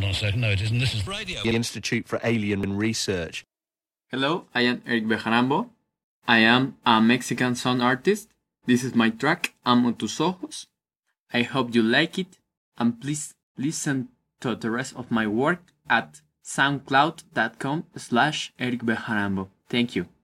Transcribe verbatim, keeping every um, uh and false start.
hold on a second. No, it isn't. This is radio. The Institute for Alien Research. Hello, I am Eric Bejarambo. I am a Mexican sound artist. This is my track, Amo Tus Ojos. I hope you like it, and please listen to the rest of my work at soundcloud dot com slash Eric Bejarambo. Thank you.